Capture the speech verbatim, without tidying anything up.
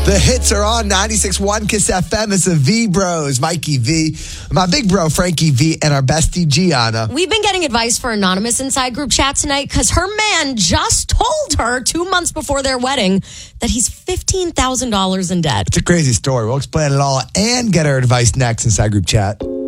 The hits are on ninety-six point one Kiss F M. It's the V Bros, Mikey V, my big bro Frankie V, and our bestie Gianna. We've been getting advice for Anonymous inside group chat tonight because her man just told her two months before their wedding that he's fifteen thousand dollars in debt. It's a crazy story. We'll explain it all and get our advice next inside group chat.